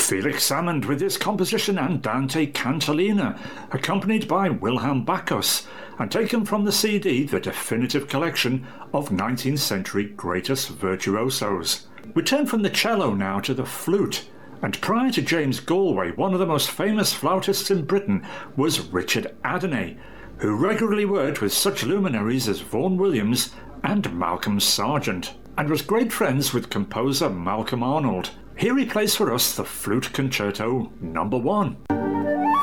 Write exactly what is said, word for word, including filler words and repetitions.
Felix Salmond with his composition Andante Cantilena, accompanied by Wilhelm Bacchus, and taken from the C D The Definitive Collection of nineteenth century Greatest Virtuosos. We turn from the cello now to the flute, and prior to James Galway, one of the most famous flautists in Britain was Richard Adderley, who regularly worked with such luminaries as Vaughan Williams and Malcolm Sargent, and was great friends with composer Malcolm Arnold. Here he plays for us the Flute Concerto number one.